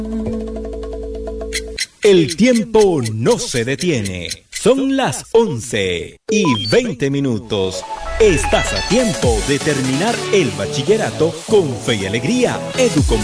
El tiempo no se detiene. Son las 11:20. Estás a tiempo de terminar el bachillerato con fe y alegría.